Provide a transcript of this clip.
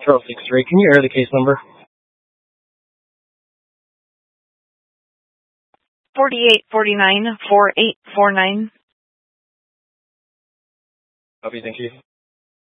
Charles 63. Can you air the case number? 4849-4849. Copy, thank you.